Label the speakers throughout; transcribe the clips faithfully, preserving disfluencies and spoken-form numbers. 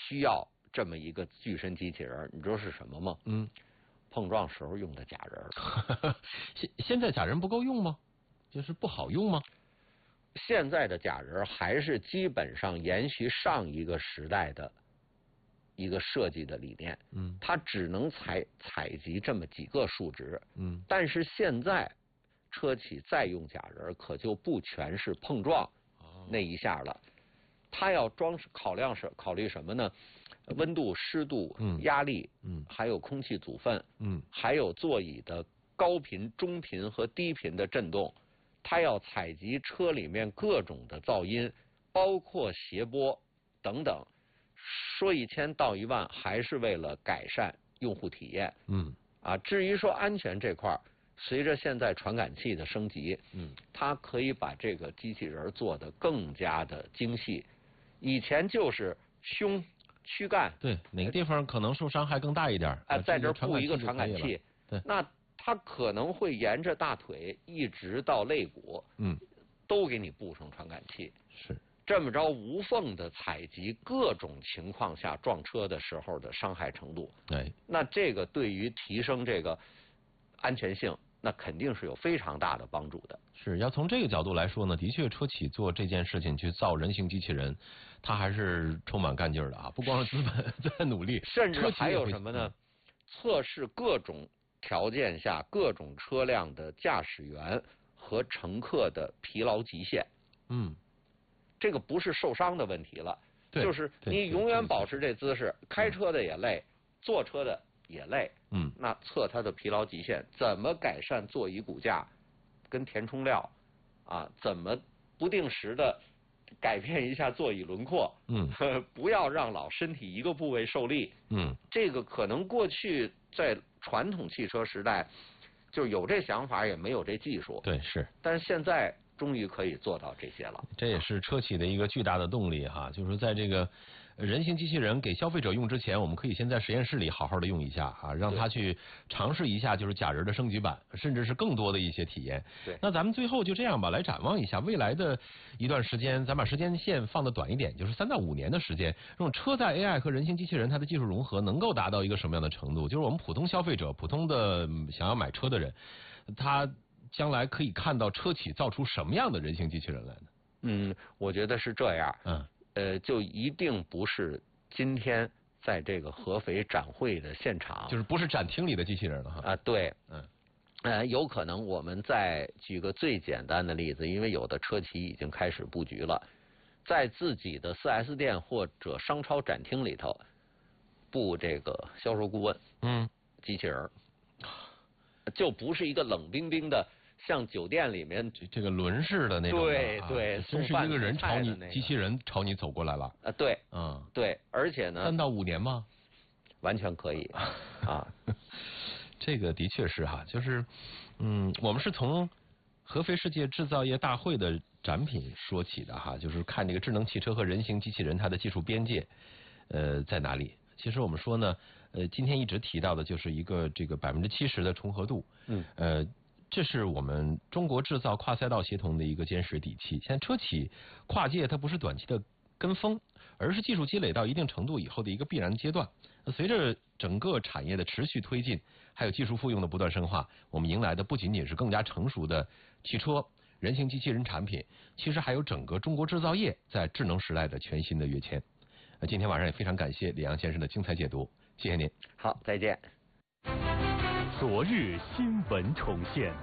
Speaker 1: 需要这么一个巨身机器人，你知道是什么吗？
Speaker 2: 嗯，
Speaker 1: 碰撞时候用的假人。
Speaker 2: 现现在假人不够用吗？就是不好用吗？
Speaker 1: 现在的假人还是基本上延续上一个时代的一个设计的理念，
Speaker 2: 嗯，
Speaker 1: 它只能采采集这么几个数值，
Speaker 2: 嗯，
Speaker 1: 但是现在车企再用假人，可就不全是碰撞那一下了，它要装考量是考虑什么呢？温度、湿度、
Speaker 2: 嗯、
Speaker 1: 压力，
Speaker 2: 嗯，
Speaker 1: 还有空气阻分，
Speaker 2: 嗯，
Speaker 1: 还有座椅的高频、中频和低频的震动。它要采集车里面各种的噪音，包括谐波等等，说一千道一万，还是为了改善用户体验。
Speaker 2: 嗯，
Speaker 1: 啊，至于说安全这块，随着现在传感器的升级，
Speaker 2: 嗯，
Speaker 1: 它可以把这个机器人做得更加的精细。以前就是胸、躯干，
Speaker 2: 对，哪个地方可能受伤害更大一点？
Speaker 1: 啊，在这布一个
Speaker 2: 传
Speaker 1: 传感器，
Speaker 2: 对，
Speaker 1: 那它可能会沿着大腿一直到肋骨，
Speaker 2: 嗯，
Speaker 1: 都给你布上传感器，
Speaker 2: 是
Speaker 1: 这么着无缝的采集各种情况下撞车的时候的伤害程度。
Speaker 2: 对，
Speaker 1: 那这个对于提升这个安全性，那肯定是有非常大的帮助的。
Speaker 2: 是要从这个角度来说呢，的确车企做这件事情去造人形机器人，它还是充满干劲儿的啊！不光是资本在努力，
Speaker 1: 甚至还有什么呢？测试各种条件下各种车辆的驾驶员和乘客的疲劳极限。
Speaker 2: 嗯，
Speaker 1: 这个不是受伤的问题了，就是你永远保持这姿势，开车的也累，坐车的也累。
Speaker 2: 嗯，
Speaker 1: 那测它的疲劳极限，怎么改善座椅骨架，跟填充料啊，怎么不定时的改变一下座椅轮廓，
Speaker 2: 嗯，
Speaker 1: 不要让老身体一个部位受力。
Speaker 2: 嗯，
Speaker 1: 这个可能过去在传统汽车时代就有这想法，也没有这技术。
Speaker 2: 对，是。
Speaker 1: 但是现在终于可以做到这些了。
Speaker 2: 这也是车企的一个巨大的动力哈，就是在这个人形机器人给消费者用之前，我们可以先在实验室里好好的用一下啊，让他去尝试一下就是假人的升级版，甚至是更多的一些体验。
Speaker 1: 对，
Speaker 2: 那咱们最后就这样吧，来展望一下未来的一段时间，咱把时间线放的短一点，就是三到五年的时间，这种车载 A I 和人形机器人它的技术融合能够达到一个什么样的程度？就是我们普通消费者、普通的想要买车的人，他将来可以看到车企造出什么样的人形机器人来呢？
Speaker 1: 嗯，我觉得是这样。
Speaker 2: 嗯，
Speaker 1: 呃，就一定不是今天在这个合肥展会的现场，
Speaker 2: 就是不是展厅里的机器人了哈。
Speaker 1: 啊，对，
Speaker 2: 嗯，
Speaker 1: 呃，有可能我们再举个最简单的例子，因为有的车企已经开始布局了，在自己的 四 S 店或者商超展厅里头布这个销售顾问，
Speaker 2: 嗯，
Speaker 1: 机器人，就不是一个冷冰冰的。像酒店里面
Speaker 2: 这这个轮式的那种，
Speaker 1: 对对，
Speaker 2: 真是一个人朝你，机器人朝你走过来了
Speaker 1: 啊，对，
Speaker 2: 嗯，
Speaker 1: 对，而且呢，
Speaker 2: 三到五年吗？
Speaker 1: 完全可以啊，
Speaker 2: 这个的确是哈，就是嗯，我们是从合肥世界制造业大会的展品说起的哈，就是看这个智能汽车和人形机器人它的技术边界呃在哪里。其实我们说呢，呃，今天一直提到的就是一个这个百分之七十的重合度，
Speaker 1: 嗯，
Speaker 2: 呃。这是我们中国制造跨赛道协同的一个坚实底气。现在车企跨界，它不是短期的跟风，而是技术积累到一定程度以后的一个必然阶段。随着整个产业的持续推进，还有技术复用的不断深化，我们迎来的不仅仅是更加成熟的汽车、人形机器人产品，其实还有整个中国制造业在智能时代的全新的跃迁。今天晚上也非常感谢李阳先生的精彩解读，谢谢您。
Speaker 1: 好，再见。
Speaker 3: 昨日新闻重现，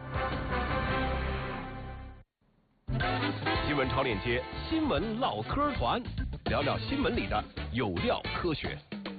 Speaker 3: 新闻超链接，新闻唠嗑团，聊聊新闻里的有料科学。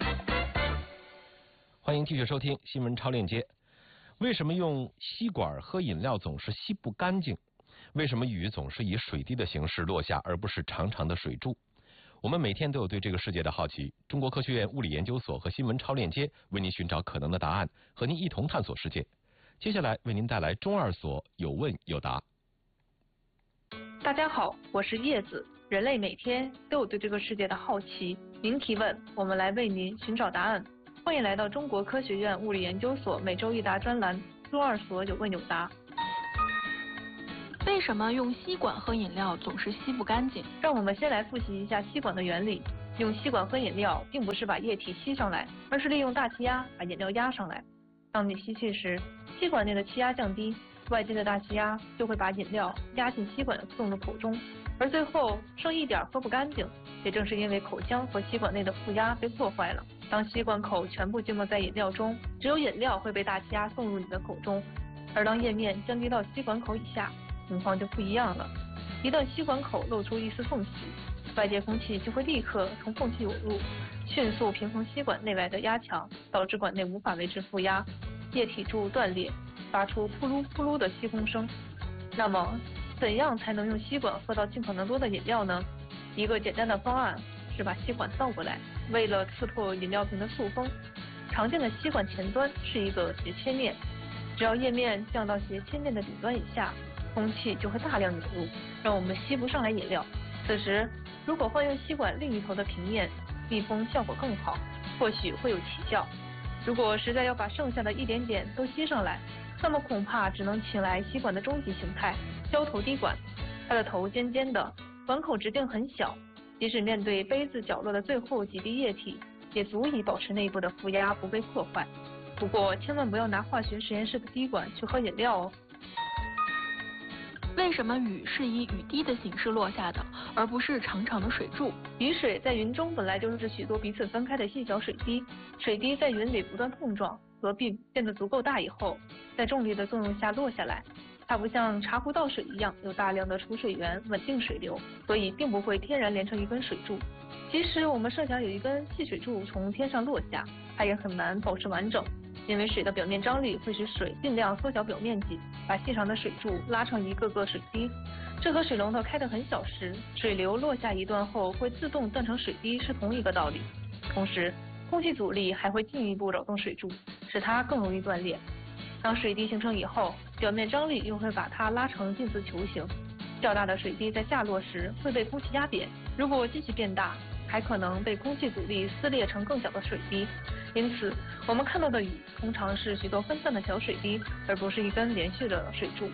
Speaker 2: 欢迎继续收听新闻超链接。为什么用吸管喝饮料总是吸不干净？为什么雨总是以水滴的形式落下，而不是长长的水柱？我们每天都有对这个世界的好奇。中国科学院物理研究所和新闻超链接为您寻找可能的答案，和您一同探索世界。接下来为您带来中二所有问有答。
Speaker 4: 大家好，我是叶子。人类每天都有对这个世界的好奇，您提问，我们来为您寻找答案。欢迎来到中国科学院物理研究所每周一答专栏中二所有问有答。
Speaker 5: 为什么用吸管喝饮料总是吸不干净？
Speaker 4: 让我们先来复习一下吸管的原理。 用吸管喝饮料，并不是把液体吸上来，而是利用大气压把饮料压上来。当你吸气时，吸管内的气压降低，外界的大气压就会把饮料压进吸管送入口中，而最后剩一点喝不干净。也正是因为口腔和吸管内的负压被破坏了，当吸管口全部浸没在饮料中，只有饮料会被大气压送入你的口中，而当液面降低到吸管口以下，情况就不一样了。一旦吸管口露出一丝缝隙，外界空气就会立刻从缝隙涌入，迅速平衡吸管内外的压强，导致管内无法维持负压，液体柱断裂，发出扑噜扑噜的吸空声。那么，怎样才能用吸管喝到尽可能多的饮料呢？一个简单的方案是把吸管倒过来，为了刺破饮料瓶的塑封，常见的吸管前端是一个斜切面，只要液面降到斜切面的顶端以下，空气就会大量涌入，让我们吸不上来饮料。此时，如果换用吸管另一头的平面，密封效果更好，或许会有奇效。如果实在要把剩下的一点点都吸上来，那么恐怕只能请来吸管的终极形态——胶头滴管。它的头尖尖的，管口直径很小，即使面对杯子角落的最后几滴液体，也足以保持内部的负压不被破坏。不过，千万不要拿化学实验室的滴管去喝饮料哦。
Speaker 5: 为什么雨是以雨滴的形式落下的，而不是长长的水柱？
Speaker 4: 雨水在云中本来就是许多彼此分开的细小水滴，水滴在云里不断碰撞、合并，变得足够大以后，在重力的作用下落下来。它不像茶壶倒水一样有大量的储水源稳定水流，所以并不会天然连成一根水柱。即使我们设想有一根细水柱从天上落下，它也很难保持完整，因为水的表面张力会使水尽量缩小表面积，把细长的水柱拉成一个个水滴。这和水龙头开得很小时，水流落下一段后会自动断成水滴是同一个道理。同时，空气阻力还会进一步扰动水柱，使它更容易断裂。当水滴形成以后，表面张力又会把它拉成近似球形。较大的水滴在下落时会被空气压扁，如果继续变大，还可能被空气阻力撕裂成更小的水滴。因此，我们看到的雨通常是许多分散的小水滴，而不是一根连续的水柱。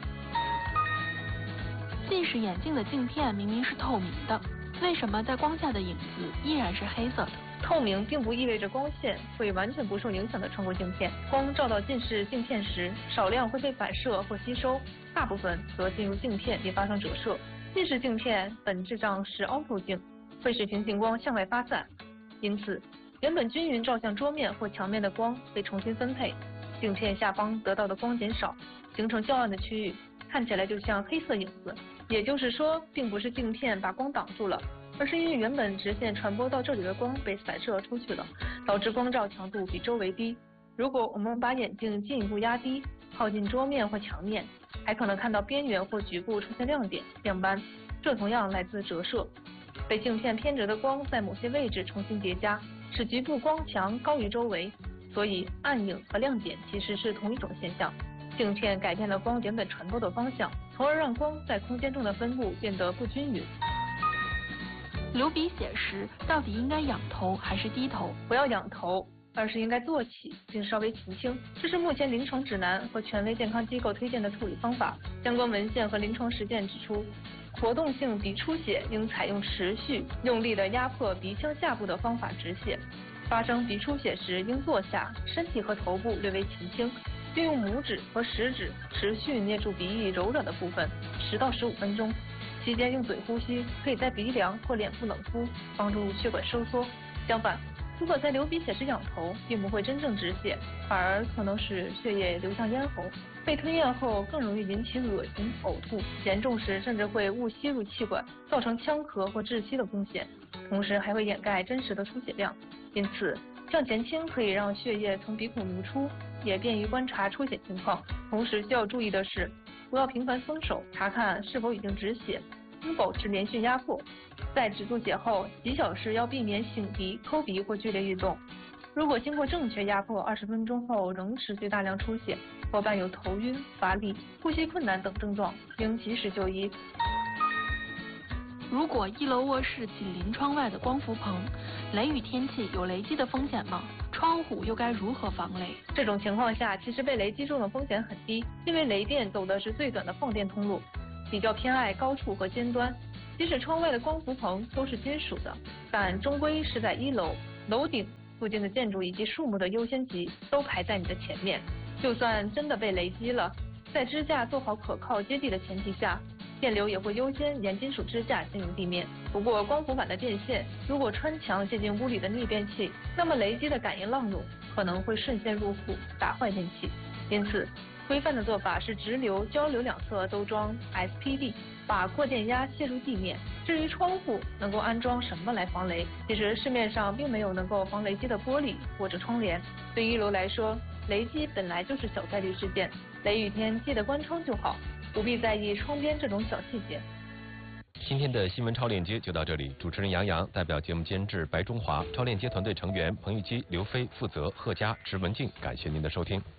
Speaker 5: 近视眼镜的镜片明明是透明的，为什么在光下的影子依然是黑色的？
Speaker 4: 透明并不意味着光线会完全不受影响的穿过镜片，光照到近视镜片时，少量会被反射或吸收，大部分则进入镜片并发生折射。近视镜片本质上是凹透镜，会使平行光向外发散，因此原本均匀照向桌面或墙面的光被重新分配，镜片下方得到的光减少，形成较暗的区域，看起来就像黑色影子。也就是说，并不是镜片把光挡住了，而是因为原本直线传播到这里的光被散射出去了，导致光照强度比周围低。如果我们把眼镜进一步压低，靠近桌面或墙面，还可能看到边缘或局部出现亮点、亮斑，这同样来自折射。被镜片偏折的光在某些位置重新叠加，使局部光强高于周围，所以暗影和亮点其实是同一种现象。镜片改变了光原本传播的方向，从而让光在空间中的分布变得不均匀。
Speaker 5: 流鼻血时到底应该仰头还是低头？
Speaker 4: 不要仰头，而是应该坐起并稍微前倾，这是目前临床指南和权威健康机构推荐的处理方法。相关文献和临床实践指出，活动性鼻出血应采用持续用力的压迫鼻腔下部的方法止血。发生鼻出血时应坐下，身体和头部略微前倾，并用拇指和食指持续捏住鼻翼柔软的部分十到十五分钟，期间用嘴呼吸，可以在鼻梁或脸部冷敷，帮助血管收缩。相反，如果在流鼻血时仰头，并不会真正止血，反而可能使血液流向咽喉，被吞咽后更容易引起恶心、呕吐，严重时甚至会误吸入气管，造成呛咳或窒息的风险，同时还会掩盖真实的出血量。因此，向前倾可以让血液从鼻孔流出，也便于观察出血情况。同时需要注意的是，不要频繁松手，查看是否已经止血，应保持连续压迫。在止住血后几小时要避免擤鼻、抠鼻或剧烈运动。如果经过正确压迫二十分钟后仍持续大量出血，或伴有头晕、乏力、呼吸困难等症状，应及时就医。
Speaker 5: 如果一楼卧室紧邻窗外的光伏棚，雷雨天气有雷击的风险吗？窗户又该如何防雷？
Speaker 4: 这种情况下，其实被雷击中的风险很低，因为雷电走的是最短的放电通路，比较偏爱高处和尖端。 即使窗外的光伏棚都是金属的，但终归是在一楼，楼顶附近的建筑以及树木的优先级都排在你的前面。就算真的被雷击了，在支架做好可靠接地的前提下，电流也会优先沿金属支架进入地面。不过光伏板的电线如果穿墙接近屋里的逆变器，那么雷击的感应浪涌可能会顺线入户，打坏电器。因此，规范的做法是直流、交流两侧都装 S P D， 把过电压泄入地面。至于窗户能够安装什么来防雷，其实市面上并没有能够防雷击的玻璃或者窗帘。对一楼来说，雷击本来就是小概率事件，雷雨天记得关窗就好，不必在意窗边这种小细节。
Speaker 2: 今天的新闻超链接就到这里，主持人杨洋代表节目监制白中华、超链接团队成员彭玉基、刘飞负责，贺佳、池文静，感谢您的收听。